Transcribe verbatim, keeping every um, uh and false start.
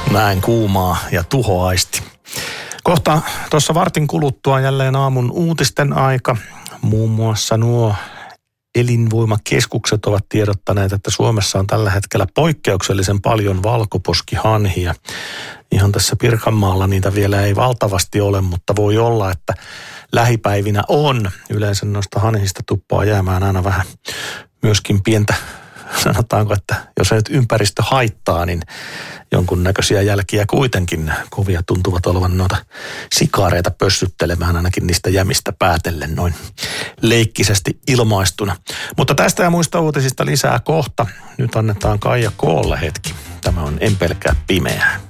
Näin kuumaa ja tuhoaisti. Kohta tuossa vartin kuluttua jälleen aamun uutisten aika. Muun muassa nuo elinvoimakeskukset ovat tiedottaneet, että Suomessa on tällä hetkellä poikkeuksellisen paljon valkoposkihanhia. Ihan tässä Pirkanmaalla niitä vielä ei valtavasti ole, mutta voi olla, että lähipäivinä on. Yleensä noista hanhista tuppaa jäämään aina vähän myöskin pientä, sanotaanko, että jos ei nyt ympäristö haittaa, niin jonkunnäköisiä jälkiä kuitenkin. Kovia tuntuvat olevan noita sikaareita pössyttelemään ainakin niistä jämistä päätellen noin leikkisesti ilmaistuna. Mutta tästä ja muista uutisista lisää kohta. Nyt annetaan Kaija Koolle hetki. Tämä on En pelkää pimeää.